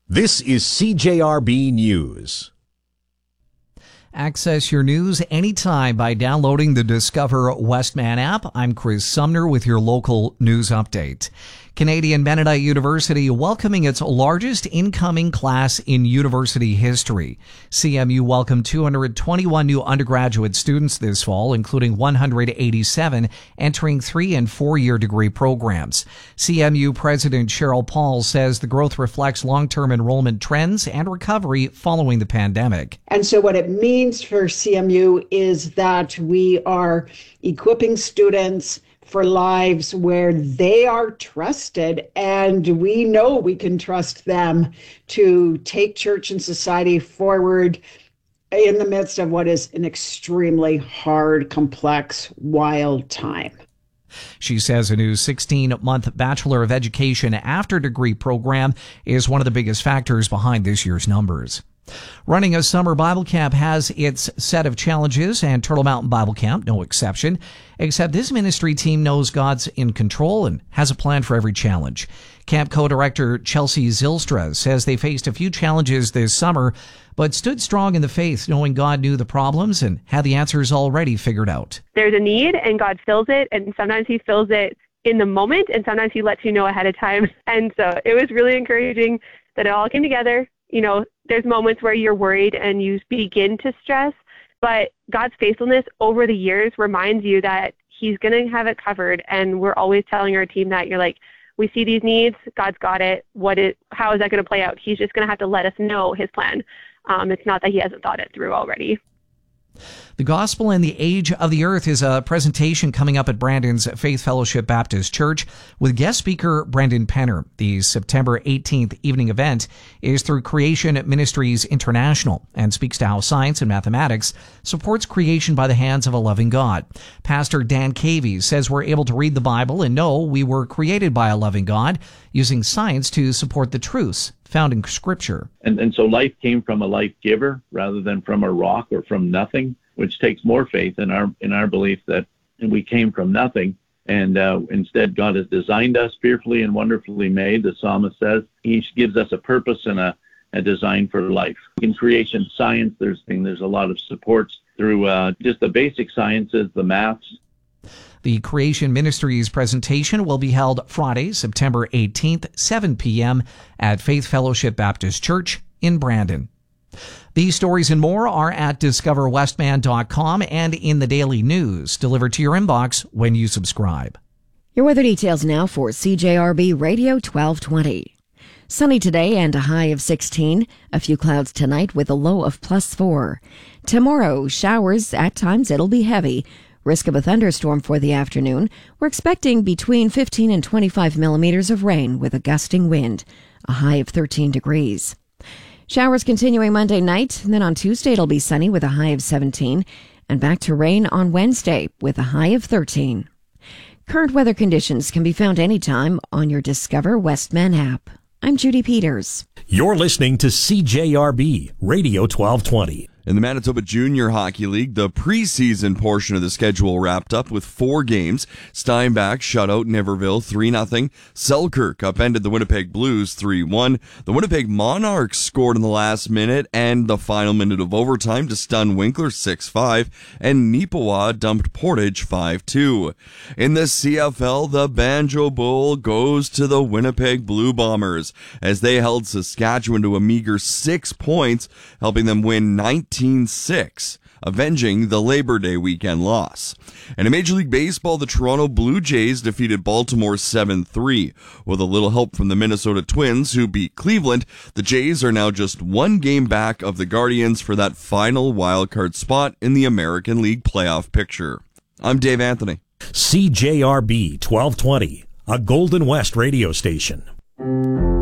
This is CJRB News. Access your news anytime by downloading the Discover Westman app. I'm Chris Sumner with your local news update. Canadian Mennonite University welcoming its largest incoming class in university history. CMU welcomed 221 new undergraduate students this fall, including 187 entering 3- and 4-year degree programs. CMU President Cheryl Paul says the growth reflects long-term enrollment trends and recovery following the pandemic. And so what it means for CMU is that we are equipping students for lives where they are trusted, and we know we can trust them to take church and society forward in the midst of what is an extremely hard, complex, wild time. She says a new 16-month Bachelor of Education after degree program is one of the biggest factors behind this year's numbers. Running a summer Bible camp has its set of challenges, and Turtle Mountain Bible Camp no exception, except this ministry team knows God's in control and has a plan for every challenge. Camp co-director Chelsea Zylstra says they faced a few challenges this summer, but stood strong in the faith, knowing God knew the problems and had the answers already figured out. There's a need, and God fills it, and sometimes he fills it in the moment, and sometimes he lets you know ahead of time. And so it was really encouraging that it all came together. You know, there's moments where you're worried and you begin to stress, but God's faithfulness over the years reminds you that he's going to have it covered. And we're always telling our team that you're like, we see these needs, God's got it. How is that going to play out? He's just going to have to let us know his plan. It's not that he hasn't thought it through already. The Gospel and the Age of the Earth is a presentation coming up at Brandon's Faith Fellowship Baptist Church with guest speaker Brendan Penner. The September 18th evening event is through Creation Ministries International and speaks to how science and mathematics supports creation by the hands of a loving God. Pastor Dan Cavey says we're able to read the Bible and know we were created by a loving God using science to support the truths found in Scripture. And so life came from a life giver rather than from a rock or from nothing, which takes more faith in our belief that we came from nothing. And instead, God has designed us fearfully and wonderfully made. The psalmist says he gives us a purpose and a design for life. In creation science, there's a lot of supports through just the basic sciences, the maths. The Creation Ministries presentation will be held Friday, September 18th, 7 p.m. at Faith Fellowship Baptist Church in Brandon. These stories and more are at discoverwestman.com and in the daily news, delivered to your inbox when you subscribe. Your weather details now for CJRB Radio 1220. Sunny today and a high of 16. A few clouds tonight with a low of +4. Tomorrow, showers. At times it'll be heavy. Risk of a thunderstorm for the afternoon. We're expecting between 15 and 25 millimeters of rain with a gusting wind. A high of 13 degrees. Showers continuing Monday night. And then on Tuesday it'll be sunny with a high of 17. And back to rain on Wednesday with a high of 13. Current weather conditions can be found anytime on your Discover Westman app. I'm Judy Peters. You're listening to CJRB Radio 1220. In the Manitoba Junior Hockey League, the preseason portion of the schedule wrapped up with 4 games. Steinbach shut out Niverville 3-0. Selkirk upended the Winnipeg Blues 3-1. The Winnipeg Monarchs scored in the last minute and the final minute of overtime to stun Winkler 6-5. And Neepawa dumped Portage 5-2. In the CFL, the Banjo Bowl goes to the Winnipeg Blue Bombers as they held Saskatchewan to a meager 6 points, helping them win 19-6, avenging the Labor Day weekend loss. And in Major League Baseball, the Toronto Blue Jays defeated Baltimore 7-3. With a little help from the Minnesota Twins, who beat Cleveland, the Jays are now just 1 game back of the Guardians for that final wildcard spot in the American League playoff picture. I'm Dave Anthony. CJRB 1220, a Golden West radio station.